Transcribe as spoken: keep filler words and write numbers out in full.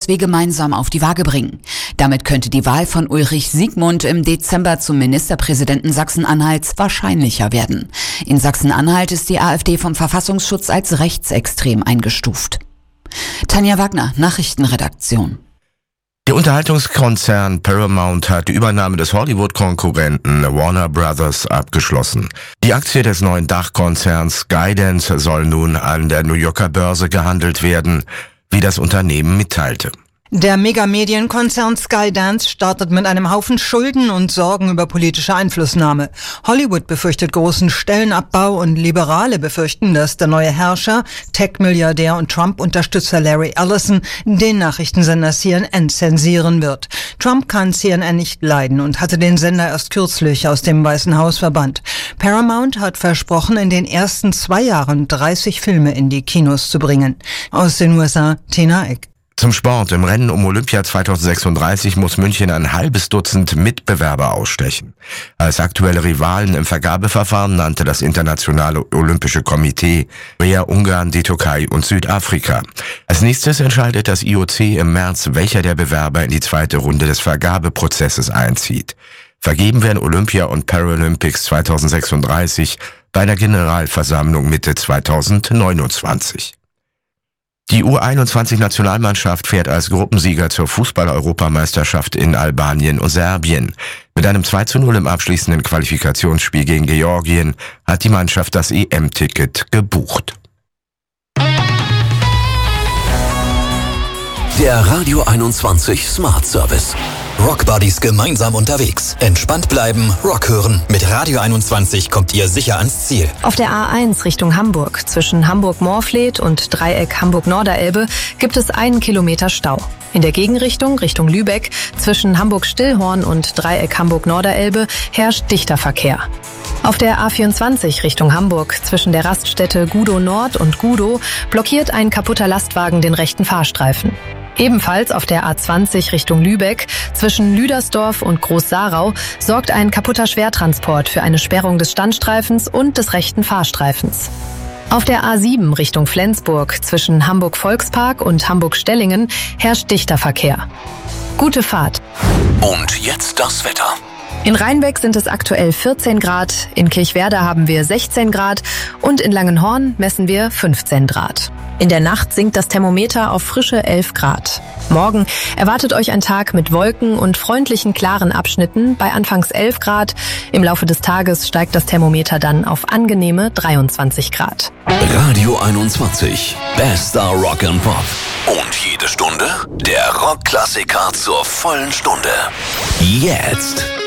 wir gemeinsam auf die Waage bringen. Damit könnte die Wahl von Ulrich Siegmund im Dezember zum Ministerpräsidenten Sachsen-Anhalts wahrscheinlicher werden. In Sachsen-Anhalt ist die AfD vom Verfassungsschutz als rechtsextrem eingestuft. Tanja Wagner, Nachrichtenredaktion. Der Unterhaltungskonzern Paramount hat die Übernahme des Hollywood-Konkurrenten Warner Brothers abgeschlossen. Die Aktie des neuen Dachkonzerns Skydance soll nun an der New Yorker Börse gehandelt werden, wie das Unternehmen mitteilte. Der Megamedienkonzern Skydance startet mit einem Haufen Schulden und Sorgen über politische Einflussnahme. Hollywood befürchtet großen Stellenabbau und Liberale befürchten, dass der neue Herrscher, Tech-Milliardär und Trump-Unterstützer Larry Ellison den Nachrichtensender C N N zensieren wird. Trump kann C N N nicht leiden und hatte den Sender erst kürzlich aus dem Weißen Haus verbannt. Paramount hat versprochen, in den ersten zwei Jahren dreißig Filme in die Kinos zu bringen. Aus den U S A, Tina Eck. Zum Sport. Im Rennen um Olympia zweitausendsechsunddreißig muss München ein halbes Dutzend Mitbewerber ausstechen. Als aktuelle Rivalen im Vergabeverfahren nannte das Internationale Olympische Komitee Korea, Ungarn, die Türkei und Südafrika. Als nächstes entscheidet das I O C im März, welcher der Bewerber in die zweite Runde des Vergabeprozesses einzieht. Vergeben werden Olympia und Paralympics zweitausendsechsunddreißig bei einer Generalversammlung Mitte zweitausendneunundzwanzig. Die U einundzwanzig-Nationalmannschaft fährt als Gruppensieger zur Fußball-Europameisterschaft in Albanien und Serbien. Mit einem zwei zu null im abschließenden Qualifikationsspiel gegen Georgien hat die Mannschaft das E M-Ticket gebucht. Der Radio einundzwanzig Smart Service. Rockbuddies gemeinsam unterwegs. Entspannt bleiben, Rock hören. Mit Radio einundzwanzig kommt ihr sicher ans Ziel. Auf der A eins Richtung Hamburg, zwischen Hamburg-Morfleet und Dreieck Hamburg-Norderelbe, gibt es einen Kilometer Stau. In der Gegenrichtung, Richtung Lübeck, zwischen Hamburg-Stillhorn und Dreieck Hamburg-Norderelbe, herrscht dichter Verkehr. Auf der A vierundzwanzig Richtung Hamburg, zwischen der Raststätte Gudow Nord und Gudow, blockiert ein kaputter Lastwagen den rechten Fahrstreifen. Ebenfalls auf der A zwanzig Richtung Lübeck, zwischen Lüdersdorf und Groß-Sarau, sorgt ein kaputter Schwertransport für eine Sperrung des Standstreifens und des rechten Fahrstreifens. Auf der A sieben Richtung Flensburg, zwischen Hamburg-Volkspark und Hamburg-Stellingen, herrscht dichter Verkehr. Gute Fahrt. Und jetzt das Wetter. In Rheinbeck sind es aktuell vierzehn Grad, in Kirchwerder haben wir sechzehn Grad und in Langenhorn messen wir fünfzehn Grad. In der Nacht sinkt das Thermometer auf frische elf Grad. Morgen erwartet euch ein Tag mit Wolken und freundlichen, klaren Abschnitten bei anfangs elf Grad. Im Laufe des Tages steigt das Thermometer dann auf angenehme dreiundzwanzig Grad. Radio einundzwanzig. Bester Rock and Pop. Und jede Stunde der Rockklassiker zur vollen Stunde. Jetzt.